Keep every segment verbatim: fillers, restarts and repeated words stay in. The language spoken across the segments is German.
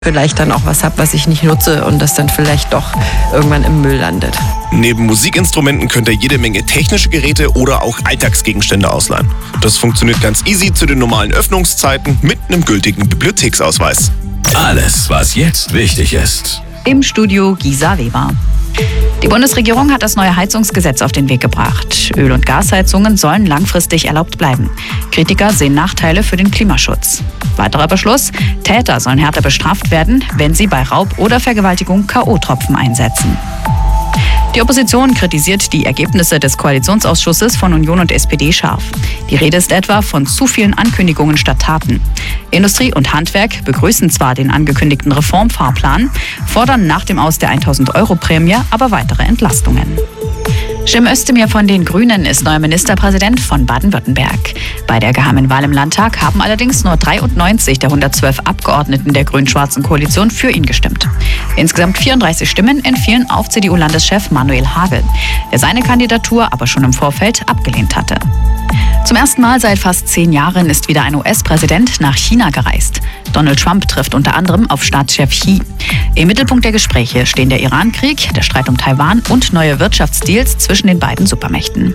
vielleicht dann auch was habe, was ich nicht nutze und das dann vielleicht doch irgendwann im Müll landet. Neben Musikinstrumenten könnt ihr jede Menge technische Geräte oder auch Alltagsgegenstände ausleihen. Das funktioniert ganz easy zu den normalen Öffnungszeiten mit einem gültigen Bibliotheksausweis. Alles, was jetzt wichtig ist. Im Studio Gisa Weber. Die Bundesregierung hat das neue Heizungsgesetz auf den Weg gebracht. Öl- und Gasheizungen sollen langfristig erlaubt bleiben. Kritiker sehen Nachteile für den Klimaschutz. Weiterer Beschluss: Täter sollen härter bestraft werden, wenn sie bei Raub oder Vergewaltigung K O-Tropfen einsetzen. Die Opposition kritisiert die Ergebnisse des Koalitionsausschusses von Union und S P D scharf. Die Rede ist etwa von zu vielen Ankündigungen statt Taten. Industrie und Handwerk begrüßen zwar den angekündigten Reformfahrplan, fordern nach dem Aus der tausend-Euro-Prämie aber weitere Entlastungen. Cem Özdemir von den Grünen ist neuer Ministerpräsident von Baden-Württemberg. Bei der geheimen Wahl im Landtag haben allerdings nur dreiundneunzig der hundertzwölf Abgeordneten der grün-schwarzen Koalition für ihn gestimmt. Insgesamt vierunddreißig Stimmen entfielen auf C D U-Landeschef Manuel Hagel, der seine Kandidatur aber schon im Vorfeld abgelehnt hatte. Zum ersten Mal seit fast zehn Jahren ist wieder ein U S-Präsident nach China gereist. Donald Trump trifft unter anderem auf Staatschef Xi. Im Mittelpunkt der Gespräche stehen der Iran-Krieg, der Streit um Taiwan und neue Wirtschaftsdeals zwischen den beiden Supermächten.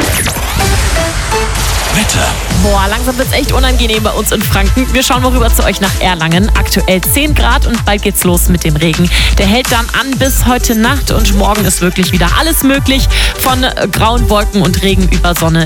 Wetter. Boah, langsam wird's echt unangenehm bei uns in Franken. Wir schauen mal rüber zu euch nach Erlangen. Aktuell zehn Grad und bald geht's los mit dem Regen. Der hält dann an bis heute Nacht und morgen ist wirklich wieder alles möglich. Von grauen Wolken und Regen über Sonne